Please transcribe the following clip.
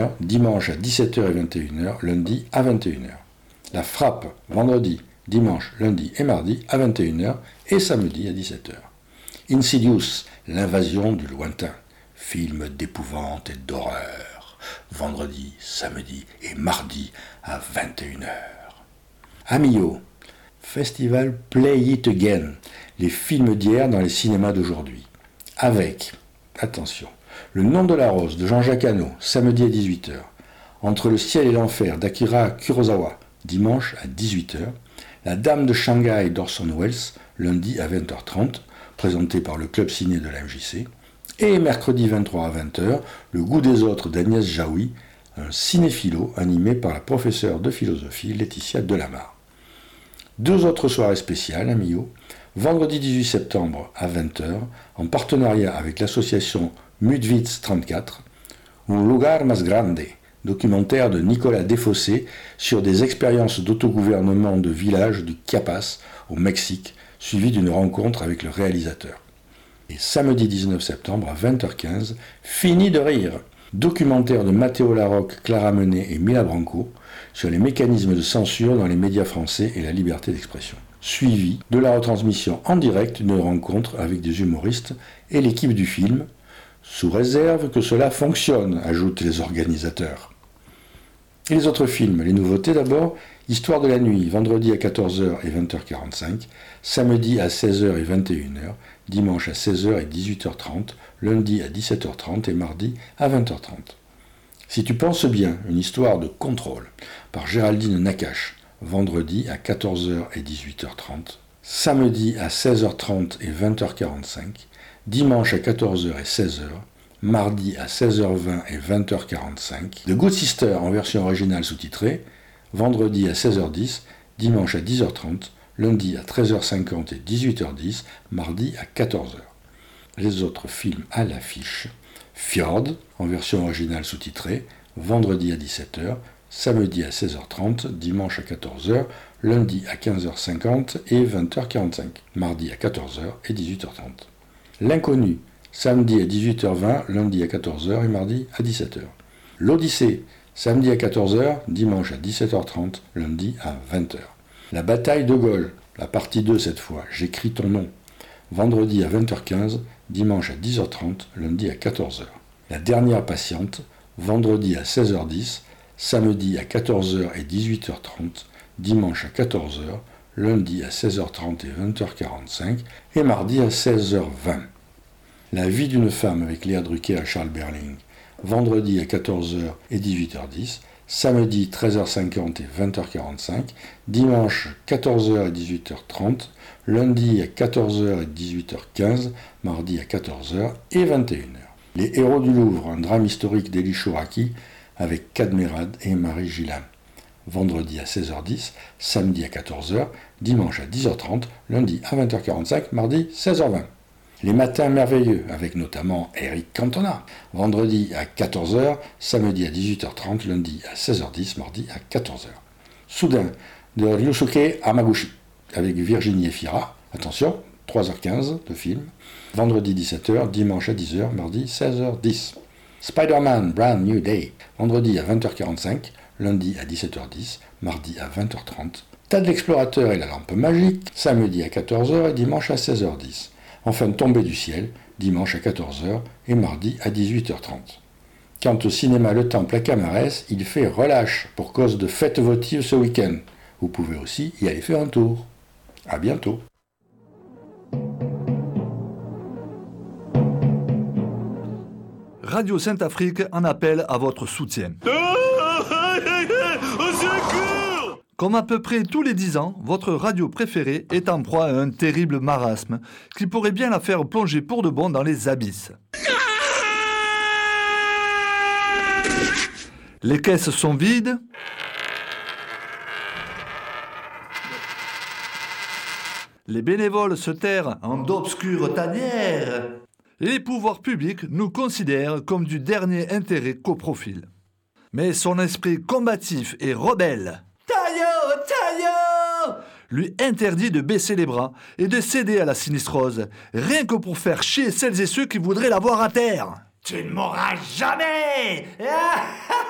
21h, dimanche à 17h et 21h, lundi à 21h. La Frappe, vendredi, dimanche, lundi et mardi à 21h et samedi à 17h. Insidious, l'invasion du lointain, film d'épouvante et d'horreur, vendredi, samedi et mardi à 21h. Amio, festival Play It Again, les films d'hier dans les cinémas d'aujourd'hui. Avec, attention, Le nom de la rose de Jean-Jacques Hano, samedi à 18h. Entre le ciel et l'enfer d'Akira Kurosawa, dimanche à 18h. La Dame de Shanghai d'Orson Welles, lundi à 20h30, présenté par le Club Ciné de la MJC. Et mercredi 23 à 20h, Le goût des autres d'Agnès Jaoui, un cinéphilo animé par la professeure de philosophie Laetitia Delamarre. 2 autres soirées spéciales à Millau, vendredi 18 septembre à 20h, en partenariat avec l'association Mudwitz 34, Un lugar más grande, documentaire de Nicolas Desfossés sur des expériences d'autogouvernement de village du Chiapas au Mexique, suivi d'une rencontre avec le réalisateur. Et samedi 19 septembre à 20h15, Fini de rire, documentaire de Matteo Larocque, Clara Menet et Mila Branco sur les mécanismes de censure dans les médias français et la liberté d'expression. Suivi de la retransmission en direct d'une rencontre avec des humoristes et l'équipe du film, sous réserve que cela fonctionne, ajoutent les organisateurs. Et les autres films, les nouveautés d'abord, Histoire de la nuit, vendredi à 14h et 20h45, samedi à 16h et 21h, dimanche à 16h et 18h30, lundi à 17h30 et mardi à 20h30. Si tu penses bien, une histoire de contrôle, par Géraldine Nakache, vendredi à 14h et 18h30, samedi à 16h30 et 20h45, dimanche à 14h et 16h, mardi à 16h20 et 20h45, The Good Sister en version originale sous-titrée, vendredi à 16h10, dimanche à 10h30, lundi à 13h50 et 18h10, mardi à 14h. Les autres films à l'affiche, Fjord en version originale sous-titrée, vendredi à 17h, samedi à 16h30, dimanche à 14h, lundi à 15h50 et 20h45, mardi à 14h et 18h30. L'Inconnu, samedi à 18h20, lundi à 14h et mardi à 17h. L'Odyssée, samedi à 14h, dimanche à 17h30, lundi à 20h. La bataille de Gaulle, la partie 2 cette fois, J'écris ton nom, vendredi à 20h15, dimanche à 10h30, lundi à 14h. La dernière patiente, vendredi à 16h10, samedi à 14h et 18h30, dimanche à 14h, lundi à 16h30 et 20h45 et mardi à 16h20. La vie d'une femme avec Léa Drucker et Charles Berling, vendredi à 14h et 18h10, samedi 13h50 et 20h45, dimanche 14h et 18h30, lundi à 14h et 18h15, mardi à 14h et 21h. Les Héros du Louvre, un drame historique d'Élie Chouraki avec Cadmerade et Marie Gillan, vendredi à 16h10, samedi à 14h, dimanche à 10h30, lundi à 20h45, mardi 16h20. Les Matins merveilleux, avec notamment Eric Cantona, vendredi à 14h, samedi à 18h30, lundi à 16h10, mardi à 14h. Soudain, de Ryusuke Hamaguchi, avec Virginie Efira, attention, 3h15 de film, vendredi 17h, dimanche à 10h, mardi 16h10. Spider-Man Brand New Day, vendredi à 20h45, lundi à 17h10, mardi à 20h30. Tad l'explorateur et la lampe magique, samedi à 14h et dimanche à 16h10. Enfin, Tombée du ciel, dimanche à 14h et mardi à 18h30. Quant au cinéma Le Temple à Camarès, il fait relâche pour cause de fête votive ce week-end. Vous pouvez aussi y aller faire un tour. À bientôt. Radio Sainte-Afrique en appelle à votre soutien. Comme à peu près tous les 10 ans, votre radio préférée est en proie à un terrible marasme qui pourrait bien la faire plonger pour de bon dans les abysses. Les caisses sont vides. Les bénévoles se terrent en d'obscures tanières. Et les pouvoirs publics nous considèrent comme du dernier intérêt qu'au profil. Mais son esprit combatif et rebelle, Taillot, lui interdit de baisser les bras et de céder à la sinistrose, rien que pour faire chier celles et ceux qui voudraient la voir à terre. Tu ne mourras jamais.